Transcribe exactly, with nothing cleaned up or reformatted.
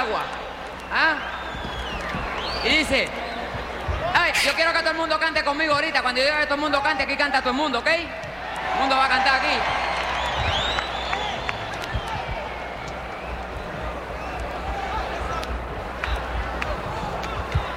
agua. ¿Ah? Y dice, ay, yo quiero que todo el mundo cante conmigo ahorita. Cuando yo diga que todo el mundo cante, aquí canta todo el mundo, ¿ok? Todo el mundo va a cantar aquí.